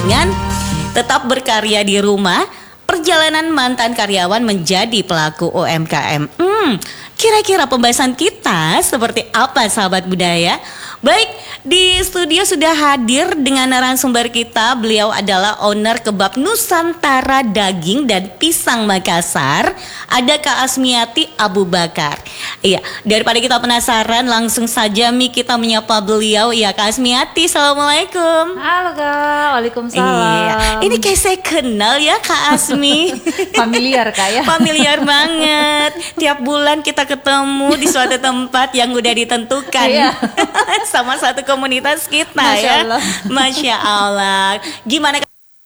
dengan tetap berkarya di rumah, perjalanan mantan karyawan menjadi pelaku UMKM. Kira-kira pembahasan kita seperti apa sahabat budaya? Baik, di studio sudah hadir dengan narasumber kita. Beliau adalah owner kebab Nusantara Daging dan Pisang Makassar. Ada Kak Asmiati Abu Bakar. Iya, daripada kita penasaran, langsung saja kita menyapa beliau. Iya, Kak Asmiati, assalamualaikum. Halo Kak, waalaikumsalam. Iya, ini kayak saya kenal ya Kak Asmi. Familiar Kak ya. Familiar banget. Tiap bulan kita ketemu di suatu tempat yang udah ditentukan. Iya. Sama satu komunitas kita. Masya ya. Allah. Masya Allah. Gimana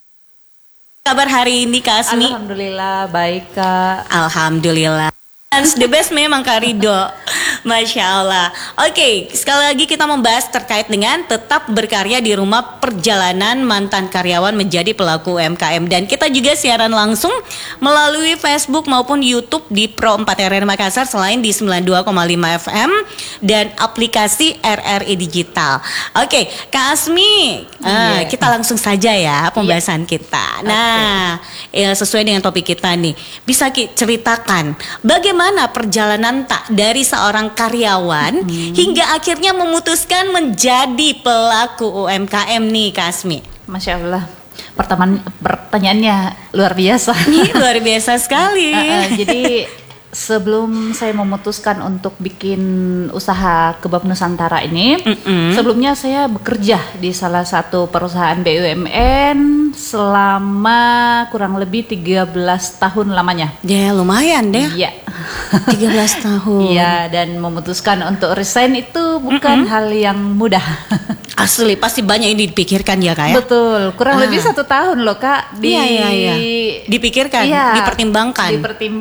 kabar hari ini Kak Asmi? Alhamdulillah baik Kak. Alhamdulillah. The best memang Kak Rido. Masya Allah. Oke, sekali lagi kita membahas terkait dengan tetap berkarya di rumah, perjalanan mantan karyawan menjadi pelaku UMKM. Dan kita juga siaran langsung melalui Facebook maupun YouTube di Pro 4 RRI Makassar, selain di 92,5 FM dan aplikasi RRI Digital. Oke, Kak Asmi, kita langsung saja ya pembahasan kita. Nah, sesuai dengan topik kita nih, bisa ceritakan bagaimana perjalanan tak dari seorang karyawan hingga akhirnya memutuskan menjadi pelaku UMKM nih Kak Asmi? Masya Allah. Pertanyaannya luar biasa. Ini luar biasa sekali. Jadi sebelum saya memutuskan untuk bikin usaha kebab Nusantara ini, sebelumnya saya bekerja di salah satu perusahaan BUMN selama kurang lebih 13 tahun lamanya. Ya lumayan deh. Iya. 13 tahun. Iya, dan memutuskan untuk resign itu bukan hal yang mudah. Asli, pasti banyak ini dipikirkan ya Kak ya? Betul, kurang lebih 1 tahun loh Kak. Iya. Dipikirkan, iya, dipertimbangkan.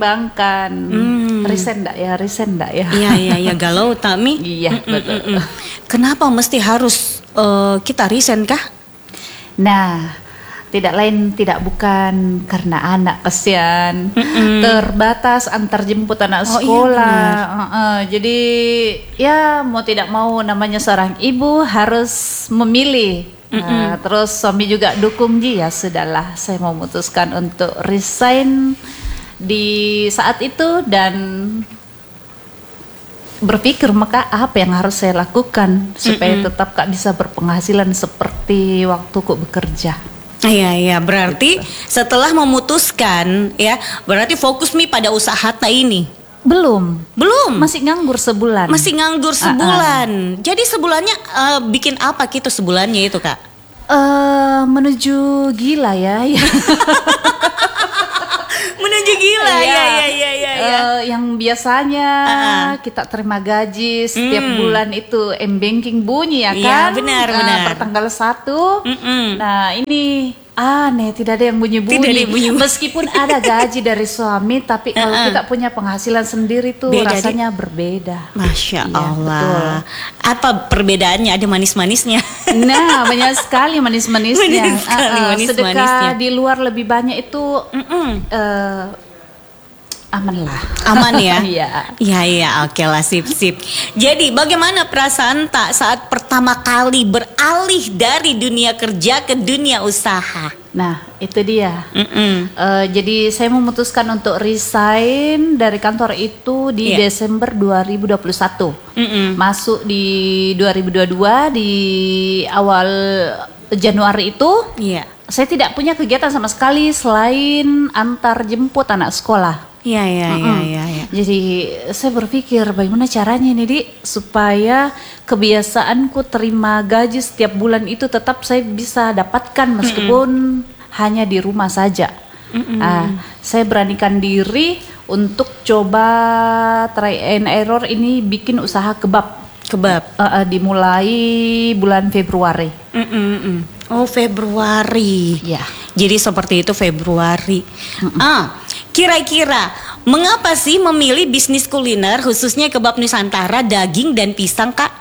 Resign enggak ya? Iya, galau Tami. Iya, betul. Kenapa mesti harus kita resign kah? Nah, tidak bukan karena anak, kesian, terbatas antar jemput anak sekolah. Jadi ya mau tidak mau namanya seorang ibu harus memilih. Terus suami juga dukung, ya sudahlah, saya memutuskan untuk resign di saat itu dan berpikir maka apa yang harus saya lakukan supaya tetap Kak bisa berpenghasilan seperti waktu Kak bekerja. Iya, berarti setelah memutuskan ya, berarti fokus pada usaha ini. Belum. Masih nganggur sebulan. Jadi sebulannya bikin apa gitu sebulannya itu Kak? Menuju gila ya. Menuju gila ya. Yang biasanya kita terima gaji setiap bulan itu m-banking bunyi ya kan? Iya, benar. Per tanggal 1. Nah, ini aneh, tidak ada yang bunyi-bunyi. Meskipun ada gaji dari suami, tapi kalau kita punya penghasilan sendiri tuh rasanya berbeda. Masya Allah. Betul. Apa perbedaannya? Ada manis-manisnya? Nah, banyak sekali manis-manisnya. Sedekah di luar lebih banyak itu aman lah. Aman ya? Iya, oke lah, sip. Jadi bagaimana perasaan tak saat pertama kali beralih dari dunia kerja ke dunia usaha? Nah, itu dia. Jadi saya memutuskan untuk resign dari kantor itu di Desember 2021. Masuk di 2022 di awal Januari itu. Saya tidak punya kegiatan sama sekali selain antar jemput anak sekolah. Iya. Jadi saya berpikir bagaimana caranya nih Di supaya kebiasaanku terima gaji setiap bulan itu tetap saya bisa dapatkan meskipun hanya di rumah saja. Saya beranikan diri untuk coba try and error ini bikin usaha kebab. Dimulai bulan Februari. Oh, Februari. Ya. Jadi seperti itu Februari. Kira-kira mengapa sih memilih bisnis kuliner khususnya kebab Nusantara daging dan pisang Kak?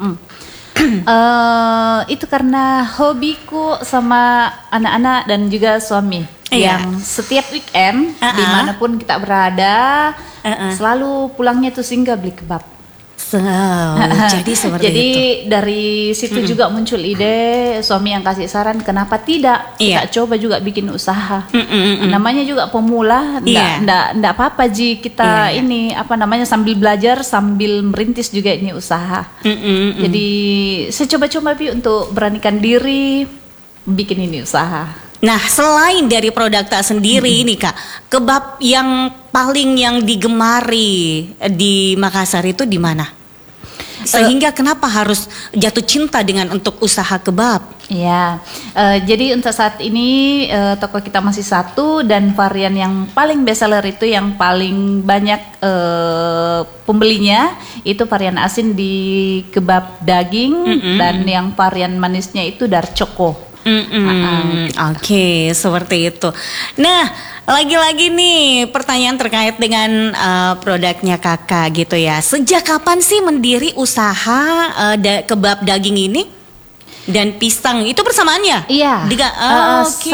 Itu karena hobiku sama anak-anak dan juga suami yang setiap weekend dimanapun kita berada selalu pulangnya tuh singgah beli kebab. Jadi seperti Jadi itu. dari situ juga muncul ide, suami yang kasih saran kenapa tidak Iya. kita coba juga bikin usaha. Mm-mm. Namanya juga pemula, Iya. ndak apa-apa Ji kita Iya. ini apa namanya sambil belajar sambil merintis juga ini usaha. Mm-mm. Jadi saya coba-coba Bi untuk beranikan diri bikin ini usaha. Nah, selain dari produk tak sendiri ini Kak, kebab yang paling yang digemari di Makassar itu di mana? Sehingga kenapa harus jatuh cinta dengan untuk usaha kebab? Ya, jadi untuk saat ini toko kita masih satu dan varian yang paling bestseller itu yang paling banyak pembelinya itu varian asin di kebab daging dan yang varian manisnya itu darchoko. Oke, seperti itu. Nah, lagi-lagi nih pertanyaan terkait dengan produknya Kakak gitu ya. Sejak kapan sih mendiri usaha kebab daging ini dan pisang itu bersamaannya? Iya. Oke.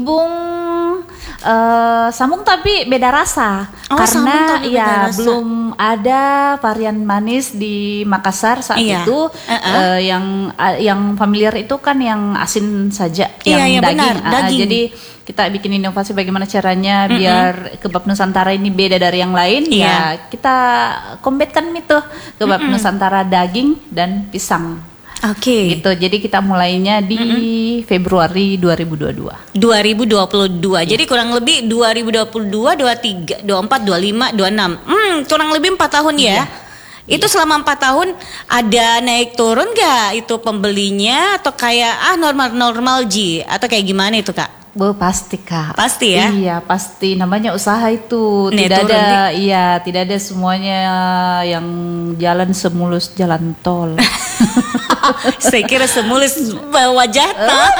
Sambung tapi beda rasa Oh, sambung karena tapi beda ya rasa. belum ada varian manis di Makassar saat Iya. itu. Yang familiar itu kan yang asin saja, Iya, yang iya, daging. benar, daging. Jadi kita bikin inovasi bagaimana caranya biar kebab Nusantara ini beda dari yang lain. Iya. Ya kita kombetkan itu kebab Nusantara daging dan pisang. Oke. Gitu. Jadi kita mulainya di Februari 2022. 2022. Jadi kurang lebih 2022, 23, 24, 25, 26. Kurang lebih 4 tahun ya. Itu selama 4 tahun ada naik turun gak itu pembelinya atau kayak normal-normal Ji atau kayak gimana itu Kak? Pasti Kak. Pasti ya? Iya pasti. Namanya usaha itu Nih, tidak turun, ada. Iya tidak ada semuanya yang jalan semulus jalan tol. Saya kira semulus wajah tak.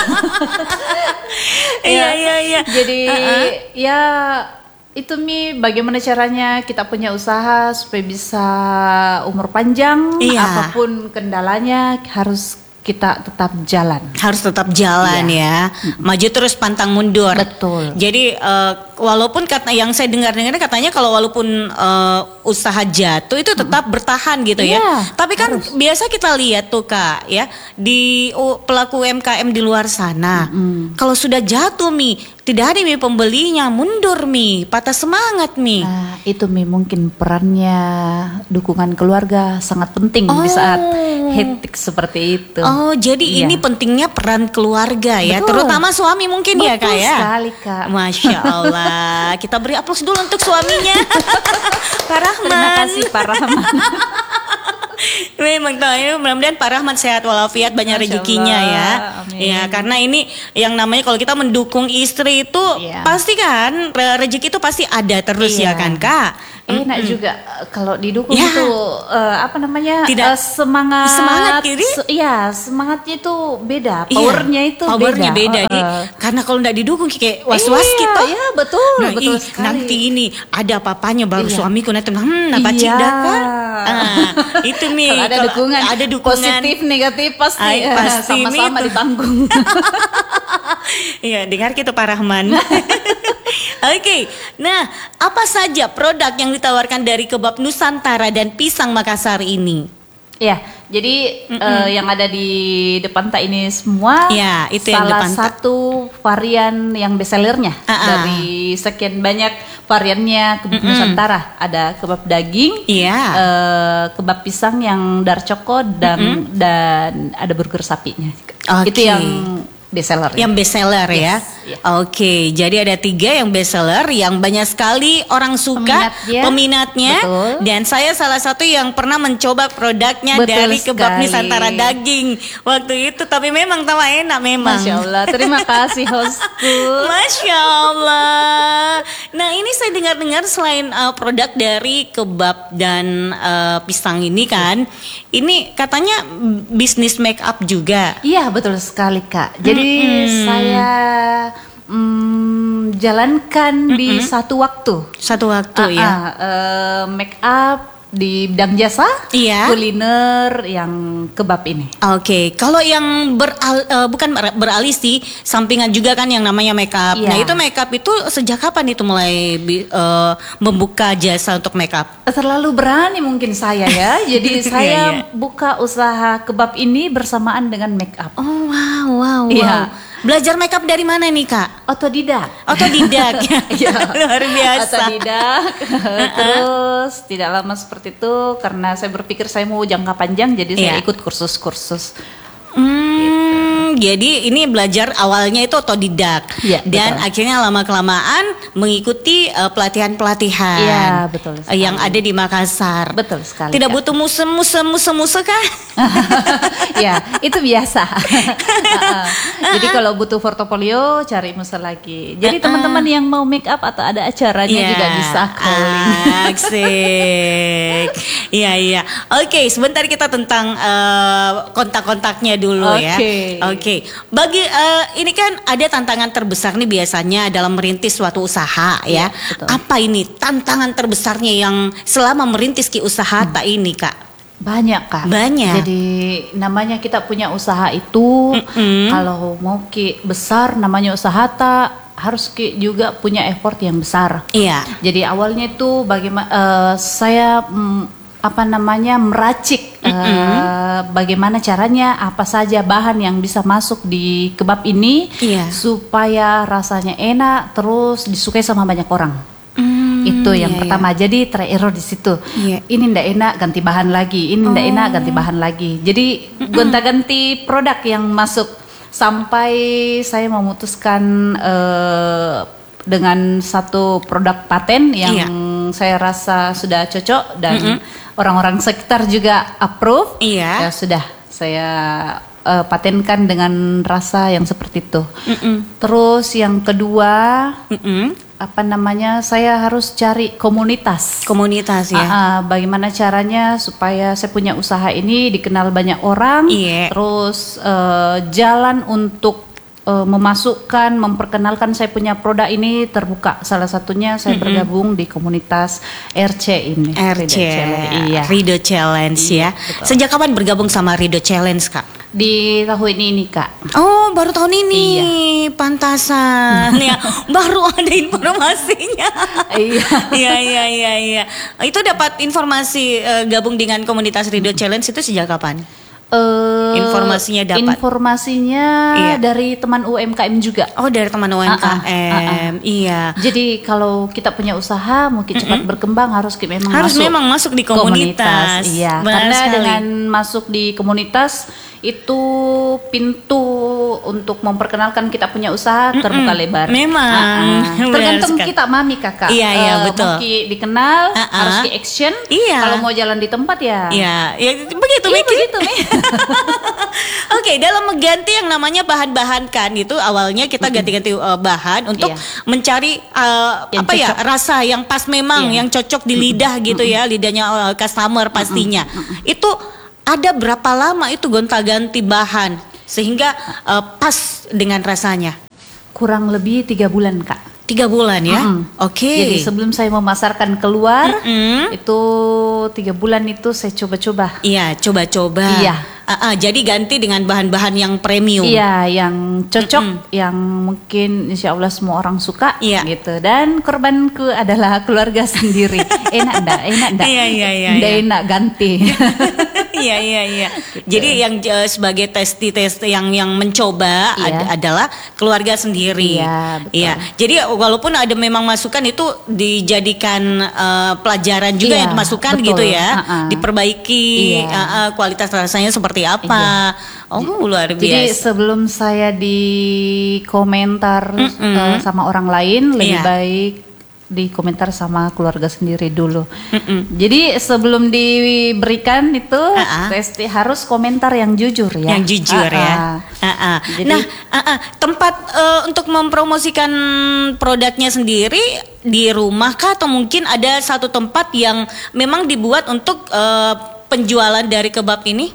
Iya. Jadi ya itu Mi bagaimana caranya kita punya usaha supaya bisa umur panjang. Iya. Apapun kendalanya harus kita tetap jalan. Harus tetap jalan ya, maju terus pantang mundur. Betul. Jadi walaupun kata yang saya dengar-dengar katanya kalau walaupun usaha jatuh itu tetap bertahan gitu ya. Iya, Tapi kan biasa kita lihat tuh Kak ya di pelaku UMKM di luar sana, kalau sudah jatuh tidak ada pembelinya, mundur patah semangat Nah, itu Mi mungkin perannya dukungan keluarga sangat penting di saat hektik seperti itu. Oh, jadi Iya. ini pentingnya peran keluarga ya, Betul. terutama suami mungkin ya Kak Betul ya. sekali, Kak. Masya Allah, kita beri aplaus dulu untuk suaminya, Pak Rahman. Terima kasih Pak Rahman. Memang tahu ini mudah-mudahan Pak Rahman sehat walafiat, banyak Masya rezekinya Allah, ya. amin. Ya, karena ini yang namanya kalau kita mendukung istri itu Iya. pasti kan rezeki itu pasti ada terus ya Iya. kan Kak. Enak juga kalau didukung Ya. itu apa namanya Tidak- semangat jadi? iya semangatnya itu beda Iya, powernya itu powernya beda. Jadi, karena kalau nggak didukung kayak was-was Iya, gitu. iya, betul, Nah, betul ih, sekali. nanti ini ada papanya baru Iya. suamiku nanti napa Iya. cik dah kan? Itu nih. Kalau ada dukungan, ada dukungan positif negatif pasti Ay, pasti, sama-sama itu. ditanggung. Iya, dengar gitu Pak Rahman. Oke, nah apa saja produk yang ditawarkan dari kebab Nusantara dan pisang Makassar ini? Ya, jadi yang ada di depan tak ini semua Ya, itu yang salah depan tak. satu varian yang bestsellernya dari sekian banyak variannya kebab Nusantara. Ada kebab daging, Iya. kebab pisang yang darchoko dan ada burger sapinya. Oke. Itu yang bestseller. Yang bestseller ya. Yes, iya. Oke, jadi ada 3 yang bestseller yang banyak sekali orang suka peminatnya. Betul. Dan saya salah satu yang pernah mencoba produknya Betul dari kebab sekali. Nusantara daging waktu itu, tapi memang tawa enak memang. Masya Allah, terima kasih hostku. Masya Allah. Nah, ini saya dengar-dengar selain produk dari kebab dan pisang ini kan, ini katanya bisnis make up juga. Iya betul sekali Kak. Jadi saya jalankan di satu waktu. Satu waktu ya. Make up di bidang jasa, Iya. kuliner yang kebab ini. Oke, kalau yang bukan beralih sih, sampingan juga kan yang namanya makeup. Iya. Nah itu makeup itu sejak kapan itu mulai membuka jasa untuk makeup? Terlalu berani mungkin saya ya. Jadi saya Iya. buka usaha kebab ini bersamaan dengan make up. Oh wow. Iya. Belajar makeup dari mana nih Kak? Otodidak. Otodidak. Iya. Luar biasa. Otodidak. Terus tidak lama seperti itu karena saya berpikir saya mau jangka panjang, jadi saya Iya. ikut kursus-kursus. Jadi ini belajar awalnya itu otodidak Iya, dan betul. akhirnya lama-kelamaan mengikuti pelatihan-pelatihan Iya, betul sekali. yang ada di Makassar. Betul sekali, Tidak Kak. butuh musuh kah? Ya, itu biasa. Jadi kalau butuh portofolio cari musuh lagi. Jadi teman-teman yang mau make up atau ada acaranya Iya. juga bisa calling. Asik. Iya. Oke, sebentar kita tentang kontak-kontaknya dulu ya. Oke. Bagi ini kan ada tantangan terbesar nih biasanya dalam merintis suatu usaha ya. betul. Apa ini tantangan terbesarnya yang selama merintis usaha tak ini Kak? Banyak, Kak. Banyak. Jadi namanya kita punya usaha itu kalau mau besar namanya usaha tak harus juga punya effort yang besar. Iya. Jadi awalnya itu bagaimana saya meracik bagaimana caranya, apa saja bahan yang bisa masuk di kebab ini Iya. supaya rasanya enak terus disukai sama banyak orang. Itu yang iya, pertama. Jadi error di situ. Iya. Ini ndak enak ganti bahan lagi, ini ndak enak ganti bahan lagi. Jadi gonta-ganti produk yang masuk sampai saya memutuskan dengan satu produk paten yang Iya. saya rasa sudah cocok dan orang-orang sekitar juga approve. Iya. Ya sudah saya patenkan dengan rasa yang seperti itu. Terus yang kedua saya harus cari komunitas. Komunitas ya. Bagaimana caranya supaya saya punya usaha ini dikenal banyak orang. Iya. Terus jalan untuk memperkenalkan saya punya produk ini terbuka. Salah satunya saya bergabung di komunitas RC ini. RC, Iya. Rido Challenge ya. betul. Sejak kapan bergabung sama Rido Challenge Kak? Di tahun ini Kak. Oh, baru tahun ini. Iya. Pantasan ya. Baru ada informasinya. Iya. Iya. Itu dapat informasi gabung dengan komunitas Rido Challenge itu sejak kapan? Informasinya dapat? Informasinya Iya. dari teman UMKM juga. Oh, dari teman UMKM. Iya. Jadi kalau kita punya usaha mungkin cepat berkembang harus memang masuk di komunitas. Iya, Benar karena sekali. dengan masuk di komunitas itu pintu untuk memperkenalkan kita punya usaha terbuka lebar. Memang. Benar Tergantung sekali. kita mami kakak. Iya, betul. Mau dikenal harus di action. Iya. Kalau mau jalan di tempat ya. Iya, ya begitu Iya, Miki. begitu, Mi. Oke, dalam mengganti yang namanya bahan-bahan kan itu awalnya kita ganti-ganti bahan untuk Iya. mencari Yang apa ya cocok. rasa yang pas memang Iya. yang cocok di lidah gitu ya, lidahnya customer pastinya. Itu ada berapa lama itu gonta-ganti bahan sehingga pas dengan rasanya? Kurang lebih 3 bulan Kak. 3 bulan ya. Oke. Jadi sebelum saya memasarkan keluar itu 3 bulan itu saya coba-coba. Iya, coba-coba. Iya. Jadi ganti dengan bahan-bahan yang premium. Iya, yang cocok, yang mungkin insya Allah semua orang suka, Iya. gitu. Dan korbanku adalah keluarga sendiri. Enak enggak? Iya. Nggak enak ganti. Iya. Jadi yang sebagai tes yang mencoba Iya. adalah keluarga sendiri. Iya, betul. Iya. Jadi walaupun ada memang masukan itu dijadikan pelajaran juga Iya, yang dimasukkan betul. gitu ya, diperbaiki Iya. kualitas rasanya seperti apa. Oh luar biasa. Jadi sebelum saya dikomentar sama orang lain, lebih Iya. baik dikomentar sama keluarga sendiri dulu. Jadi sebelum diberikan itu harus komentar yang jujur ya. Yang jujur ya. Jadi- Nah, tempat untuk mempromosikan produknya sendiri di rumah kah atau mungkin ada satu tempat yang memang dibuat untuk penjualan dari kebab ini?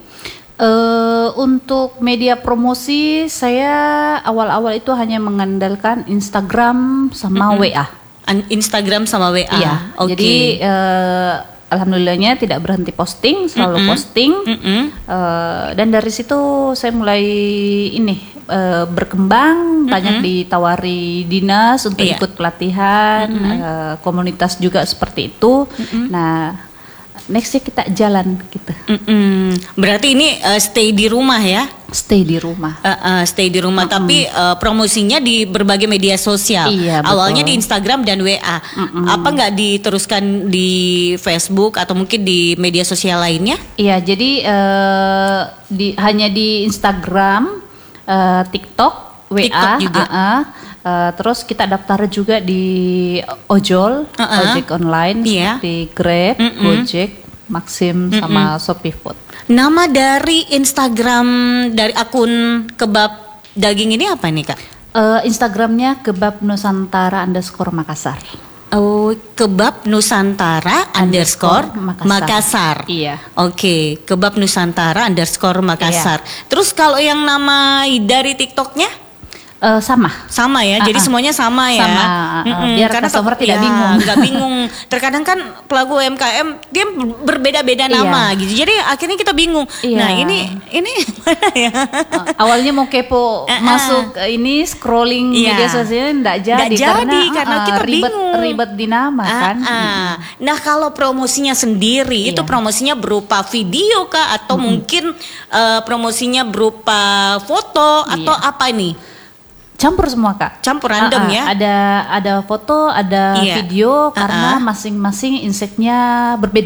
Untuk media promosi saya awal-awal itu hanya mengandalkan Instagram sama WA. Instagram sama WA. Iya. Oke. Jadi alhamdulillahnya tidak berhenti posting, selalu posting. Dan dari situ saya mulai berkembang, banyak ditawari dinas untuk ikut pelatihan, komunitas juga seperti itu. Nah, nextnya kita jalan gitu. Berarti ini stay di rumah ya? Stay di rumah. Stay di rumah, tapi promosinya di berbagai media sosial. Iya, awalnya betul. di Instagram dan WA. Apa nggak diteruskan di Facebook atau mungkin di media sosial lainnya? Iya, jadi hanya di Instagram, TikTok, WA, TikTok juga. Terus kita daftar juga di ojol, ojek online seperti Grab, Gojek, Maxim, sama Shopee Food. Nama dari Instagram dari akun kebab daging ini apa nih Kak? Instagramnya kebab Nusantara _Makassar. Oh, kebab Nusantara _Makassar. Iya. Oke, kebab Nusantara _Makassar. Terus kalau yang nama dari TikToknya? Sama ya, jadi semuanya sama ya. Biar karena customer tidak bingung. Nggak bingung. Terkadang kan pelaku UMKM dia berbeda-beda nama gitu. Jadi akhirnya kita bingung. Nah ini mana ya? Awalnya mau kepo masuk ini scrolling media sosial nggak jadi karena kita ribet di nama kan. Nah kalau promosinya sendiri itu promosinya berupa video kah atau mungkin promosinya berupa foto atau apa nih? Campur semua Kak. Campur random ya. Ada foto, ada video karena masing-masing insight-nya berbeda.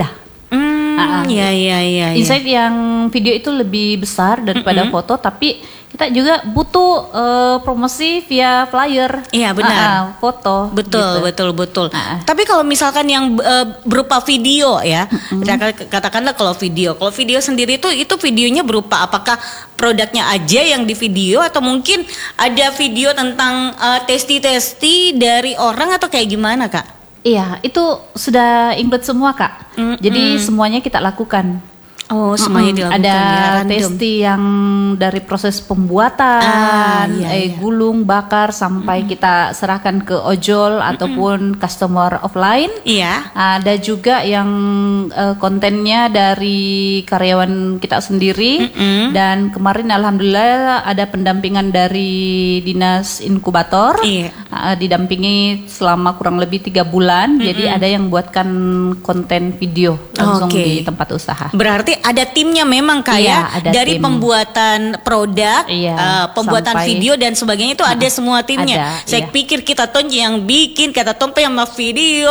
Iya. Insight yang video itu lebih besar daripada foto, tapi kita juga butuh promosi via flyer. Iya benar. Foto. Betul. Tapi kalau misalkan yang berupa video ya, katakanlah kalau video sendiri itu videonya berupa apakah produknya aja yang di video atau mungkin ada video tentang testi dari orang atau kayak gimana Kak? Iya, itu sudah include semua Kak. Jadi semuanya kita lakukan. Oh, semuanya dilakukan ada ya, testi yang dari proses pembuatan, gulung, bakar sampai kita serahkan ke ojol ataupun customer offline. Iya. Ada juga yang kontennya dari karyawan kita sendiri. Dan kemarin alhamdulillah ada pendampingan dari dinas inkubator. Didampingi selama kurang lebih 3 bulan. Jadi ada yang buatkan konten video langsung di tempat usaha. Berarti ada timnya memang kayak dari pembuatan produk, pembuatan video dan sebagainya itu ada semua timnya. Saya pikir kita tuh yang bikin, kata Tompe yang mau video.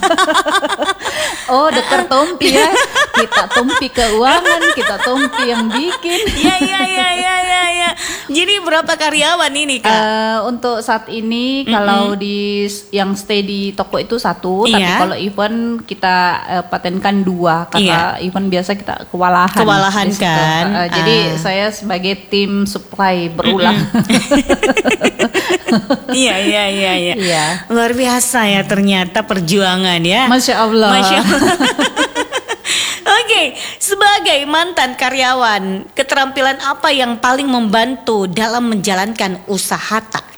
Oh, dokter Tompi ya. Kita Tompi keuangan, kita Tompi yang bikin. Iya. Jadi berapa karyawan ini Kak? Untuk saat ini kalau di yang stay di toko itu 1, tapi kalau event kita patenkan 2 karena event biasa kita kewalahan kan. Jadi saya sebagai tim supply berulang. Iya. Luar biasa ya ternyata perjuangan ya. Masya Allah. Oke, sebagai mantan karyawan, keterampilan apa yang paling membantu dalam menjalankan usaha tak?